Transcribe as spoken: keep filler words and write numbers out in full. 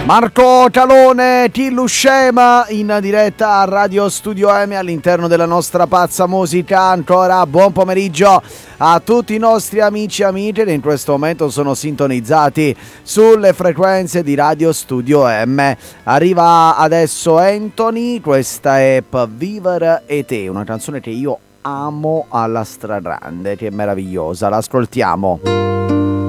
Marco Talone, Tillu Scema in diretta a Radio Studio M all'interno della nostra pazza musica. Ancora buon pomeriggio a tutti i nostri amici e amiche che in questo momento sono sintonizzati sulle frequenze di Radio Studio M. Arriva adesso Anthony, questa è Per vivere e te, una canzone che io amo alla stragrande, che è meravigliosa, l'ascoltiamo.